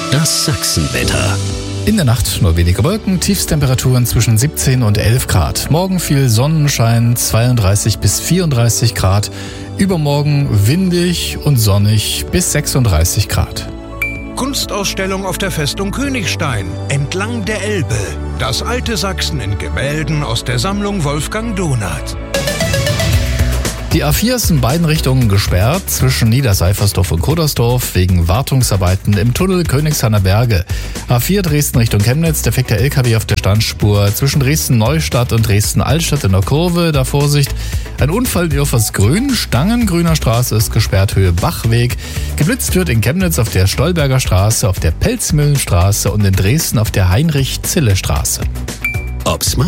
Das Sachsenwetter. In der Nacht nur wenige Wolken, Tiefstemperaturen zwischen 17 und 11 Grad. Morgen viel Sonnenschein, 32 bis 34 Grad. Übermorgen windig und sonnig bis 36 Grad. Kunstausstellung auf der Festung Königstein, entlang der Elbe. Das alte Sachsen in Gemälden aus der Sammlung Wolfgang Donath. Die A4 ist in beiden Richtungen gesperrt, zwischen Niederseifersdorf und Kodersdorf wegen Wartungsarbeiten im Tunnel Königshainer Berge. A4 Dresden Richtung Chemnitz, defekter LKW auf der Standspur zwischen Dresden-Neustadt und Dresden-Altstadt in der Kurve. Da Vorsicht, ein Unfall in Grün, Stangengrüner Straße ist gesperrt, Höhe Bachweg. Geblitzt wird in Chemnitz auf der Stolberger Straße, auf der Pelzmühlenstraße und in Dresden auf der Heinrich-Zille-Straße. Ob's